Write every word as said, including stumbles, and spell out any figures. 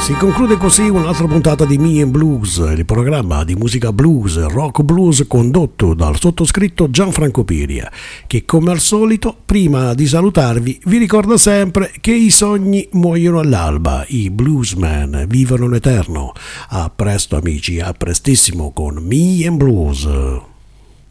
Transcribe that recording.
Si conclude così un'altra puntata di Me and Blues, il programma di musica blues, rock blues condotto dal sottoscritto Gianfranco Piria, che come al solito, prima di salutarvi, vi ricorda sempre che i sogni muoiono all'alba, i bluesmen vivono in eterno. A presto amici, a prestissimo con Me and Blues.